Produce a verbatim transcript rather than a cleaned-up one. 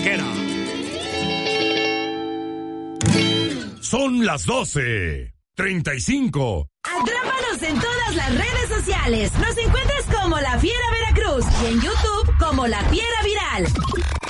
vaquera. Son las doce treinta y cinco. Atrápanos en todas las redes sociales. Nos encuentras como La Fiera Veracruz y en YouTube como La Fiera Viral.